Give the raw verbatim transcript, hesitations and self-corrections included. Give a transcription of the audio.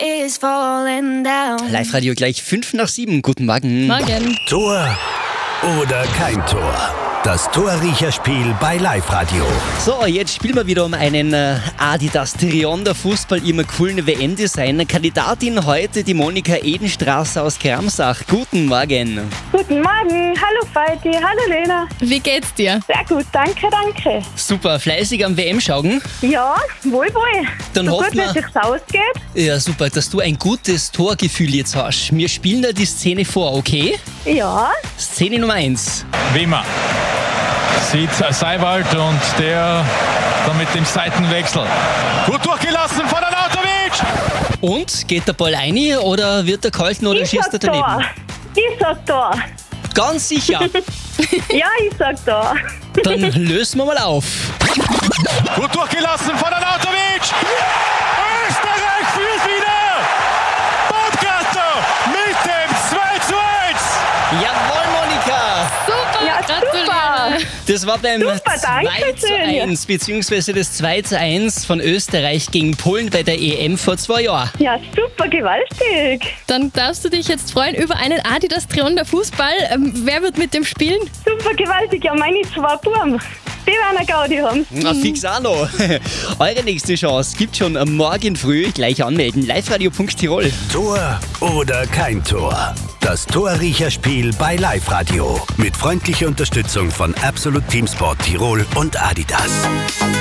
is falling down. Live-Radio gleich fünf nach sieben. Guten Morgen. Morgen. Tor oder kein Tor? Das Torriecherspiel bei Live-Radio. So, jetzt spielen wir wieder um einen äh, Adidas Trion der Fußball immer coolen W M-Design. Kandidatin heute die Monika Edenstraße aus Kramsach. Guten Morgen. Guten Morgen, hallo Falti, hallo Lena. Wie geht's dir? Sehr gut, danke, danke. Super, fleißig am W M schauen. Ja, wohl, wohl. Dann so hoffen gut, wie wir- es sich ausgeht. Ja, super, dass du ein gutes Torgefühl jetzt hast. Wir spielen da die Szene vor, okay? Ja, Szene Nummer eins. Wimmer sieht Seiwald und der dann mit dem Seitenwechsel. Gut durchgelassen von Arnautovic. Und, geht der Ball rein oder wird er gehalten oder ich schießt er sag Tor. daneben? Ich sag Tor. Ganz sicher. Ja, ich sag Tor. Dann lösen wir mal auf. Gut durchgelassen von Arnautovic. Österreich führt wieder. Baumgartner mit dem zwei zu eins. Jawohl, Monika. Super, Ja, gratuliere. super. Das war beim Super, danke zwei zu schön. eins, beziehungsweise das zwei zu eins von Österreich gegen Polen bei der E M vor zwei Jahren. Ja, super, gewaltig. Dann darfst du dich jetzt freuen über einen Adidas Trion der Fußball. Ähm, wer wird mit dem spielen? Super, gewaltig. Ja, meine zwei Buben, die werden eine Gaudi haben. Na, fix auch noch. Eure nächste Chance gibt schon am Morgen früh. Gleich anmelden. liveradio punkt tirol. Tor oder kein Tor? Das Torriecherspiel bei Live-Radio. Mit freundlicher Unterstützung von Absolut Teamsport Tirol und Adidas.